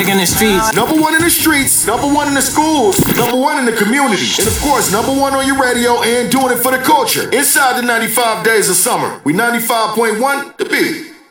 bag in the streets. Number one in the streets, number one in the schools, number one in the community, and of course, number one on your radio and doing it for the culture. Inside the 95 days of summer, we 95.1 The Beat.